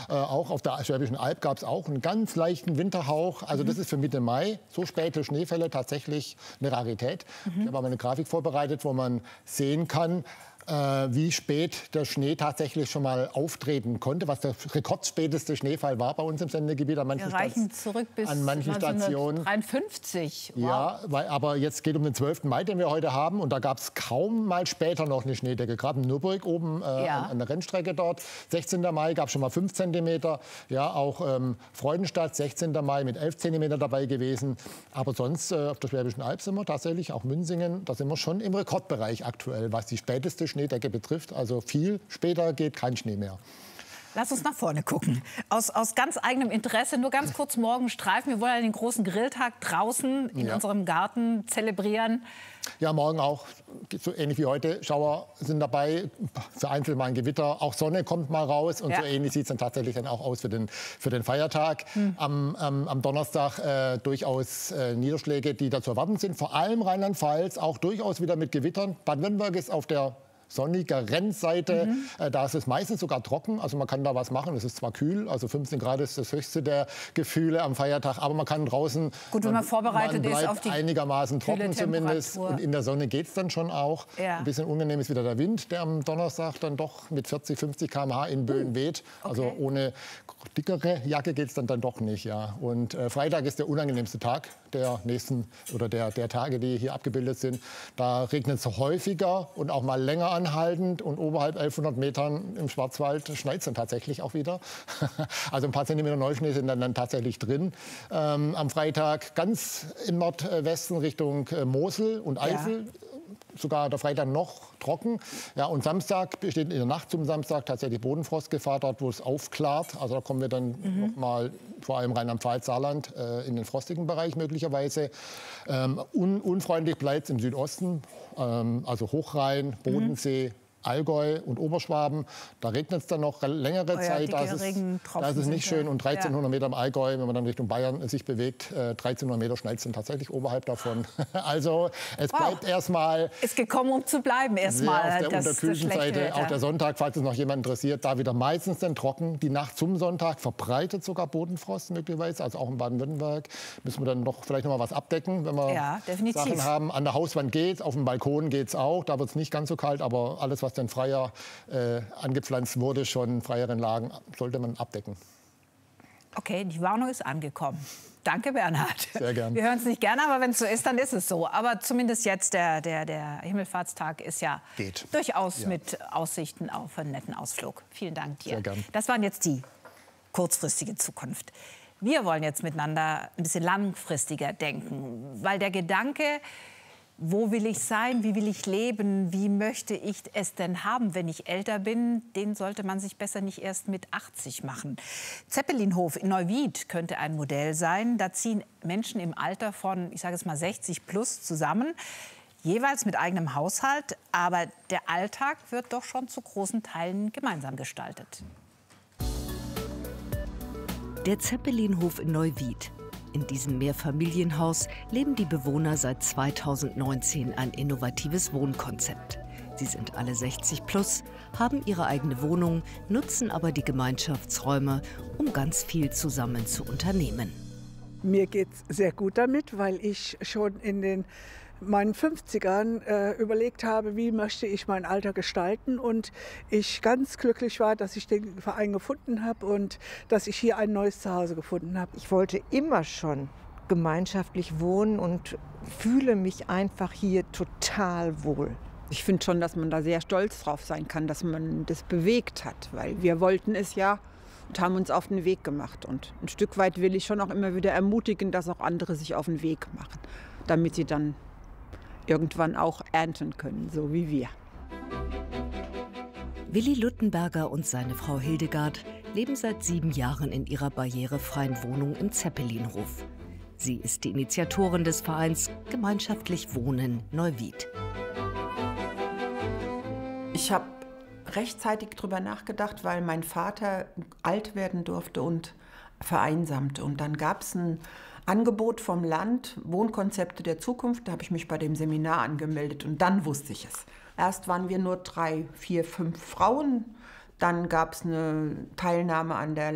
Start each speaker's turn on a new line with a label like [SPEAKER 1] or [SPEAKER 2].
[SPEAKER 1] Auch auf der Schwäbischen Alb gab es auch einen ganz leichten Winterhauch. Also das ist für Mitte Mai. So späte Schneefälle tatsächlich eine Rarität. Ich habe aber eine Grafik vorbereitet, wo man sehen kann, wie spät der Schnee tatsächlich schon mal auftreten konnte, was der rekordspäteste Schneefall war bei uns im Sendegebiet. An manchen,
[SPEAKER 2] Wir reichen zurück bis
[SPEAKER 1] an manchen Stationen.
[SPEAKER 2] 1953. Wow.
[SPEAKER 1] Ja, aber jetzt geht um den 12. Mai, den wir heute haben. Und da gab es kaum mal später noch eine Schneedecke. Gerade in Nürburg oben an der Rennstrecke dort. 16. Mai gab es schon mal 5 Zentimeter. Ja, auch Freudenstadt, 16. Mai mit 11 Zentimeter dabei gewesen. Aber sonst auf der Schwäbischen Alb sind wir tatsächlich, auch Münzingen, da sind wir schon im Rekordbereich aktuell, was die späteste Schneedecke betrifft. Also viel später geht kein Schnee mehr.
[SPEAKER 2] Lass uns nach vorne gucken. Aus ganz eigenem Interesse, nur ganz kurz morgen streifen. Wir wollen ja den großen Grilltag draußen in unserem Garten zelebrieren. Ja, morgen auch, so ähnlich wie heute. Schauer sind dabei, vereinzelt mal ein Gewitter. Auch Sonne kommt mal raus. Und so ähnlich sieht es dann tatsächlich dann auch aus für den Feiertag. Am Donnerstag durchaus Niederschläge, die da zu erwarten sind. Vor allem Rheinland-Pfalz, auch durchaus wieder mit Gewittern. Baden-Württemberg ist auf der sonniger Rennseite, da ist es meistens sogar trocken, also man kann da was machen. Es ist zwar kühl, also 15 Grad ist das höchste der Gefühle am Feiertag, aber man kann draußen, gut, wenn man vorbereitet ist auf die
[SPEAKER 1] einigermaßen trocken zumindest, und in der Sonne geht es dann schon auch. Ein bisschen unangenehm ist wieder der Wind, der am Donnerstag dann doch mit 40, 50 km/h in Böen weht. Also ohne dickere Jacke geht es dann doch nicht. Ja. Und Freitag ist der unangenehmste Tag der nächsten oder der Tage, die hier abgebildet sind. Da regnet es häufiger und auch mal länger anhaltend, und oberhalb 1100 Metern im Schwarzwald schneit es dann tatsächlich auch wieder. Also ein paar Zentimeter Neuschnee sind dann tatsächlich drin. Am Freitag ganz im Nordwesten Richtung Mosel und Eifel. Sogar der Freitag noch trocken. Ja, und Samstag besteht in der Nacht zum Samstag tatsächlich Bodenfrostgefahr, dort wo es aufklart. Also da kommen wir dann noch mal, vor allem Rheinland-Pfalz, Saarland, in den frostigen Bereich möglicherweise. Unfreundlich bleibt es im Südosten, also Hochrhein, Bodensee, Allgäu und Oberschwaben. Da regnet es dann noch längere Zeit. Da ist es nicht schön. Und 1300 Meter im Allgäu, wenn man dann Richtung Bayern sich bewegt, 1300 Meter schneit es dann tatsächlich oberhalb davon. Also es bleibt erstmal...
[SPEAKER 2] Ist gekommen, um zu bleiben erstmal.
[SPEAKER 1] Auf der unterkühlten Seite. Auch der Sonntag, falls es noch jemand interessiert, da wieder meistens dann trocken. Die Nacht zum Sonntag verbreitet sogar Bodenfrost möglicherweise. Also auch in Baden-Württemberg müssen wir dann noch vielleicht noch mal was abdecken, wenn wir Sachen haben. An der Hauswand geht, auf dem Balkon geht es auch. Da wird es nicht ganz so kalt, aber alles, was dann freier angepflanzt wurde, schon in freieren Lagen, sollte man abdecken.
[SPEAKER 2] Okay, die Warnung ist angekommen. Danke, Bernhard.
[SPEAKER 1] Sehr gern.
[SPEAKER 2] Wir hören es nicht gerne, aber wenn es so ist, dann ist es so. Aber zumindest jetzt, der Himmelfahrtstag ist ja durchaus mit Aussichten auf einen netten Ausflug. Vielen Dank dir.
[SPEAKER 1] Sehr gern.
[SPEAKER 2] Das waren jetzt die kurzfristige Zukunft. Wir wollen jetzt miteinander ein bisschen langfristiger denken, weil der Gedanke, wo will ich sein, wie will ich leben, wie möchte ich es denn haben, wenn ich älter bin, den sollte man sich besser nicht erst mit 80 machen. Zeppelinhof in Neuwied könnte ein Modell sein. Da ziehen Menschen im Alter von, ich sage es mal 60 plus zusammen, jeweils mit eigenem Haushalt. Aber der Alltag wird doch schon zu großen Teilen gemeinsam gestaltet.
[SPEAKER 3] Der Zeppelinhof in Neuwied. In diesem Mehrfamilienhaus leben die Bewohner seit 2019 ein innovatives Wohnkonzept. Sie sind alle 60 plus, haben ihre eigene Wohnung, nutzen aber die Gemeinschaftsräume, um ganz viel zusammen zu unternehmen.
[SPEAKER 4] Mir geht's sehr gut damit, weil ich schon in meinen 50ern überlegt habe, wie möchte ich mein Alter gestalten, und ich ganz glücklich war, dass ich den Verein gefunden habe und dass ich hier ein neues Zuhause gefunden habe.
[SPEAKER 5] Ich wollte immer schon gemeinschaftlich wohnen und fühle mich einfach hier total wohl.
[SPEAKER 6] Ich finde schon, dass man da sehr stolz drauf sein kann, dass man das bewegt hat, weil wir wollten es ja und haben uns auf den Weg gemacht. Und ein Stück weit will ich schon auch immer wieder ermutigen, dass auch andere sich auf den Weg machen, damit sie dann irgendwann auch ernten können, so wie wir.
[SPEAKER 3] Willi Luttenberger und seine Frau Hildegard leben seit 7 Jahren in ihrer barrierefreien Wohnung im Zeppelinhof. Sie ist die Initiatorin des Vereins Gemeinschaftlich Wohnen Neuwied.
[SPEAKER 7] Ich habe rechtzeitig darüber nachgedacht, weil mein Vater alt werden durfte und vereinsamte. Und dann gab es ein Angebot vom Land, Wohnkonzepte der Zukunft. Da habe ich mich bei dem Seminar angemeldet und dann wusste ich es. Erst waren wir nur 3, 4, 5 Frauen. Dann gab es eine Teilnahme an der